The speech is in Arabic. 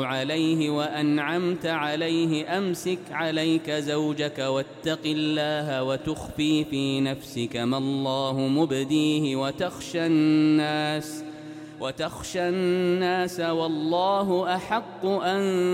عليه وأنعمت عليه أمسك عليك زوجك واتق الله وتخفي في نفسك ما الله مبديه وتخشى الناس والله أحق أن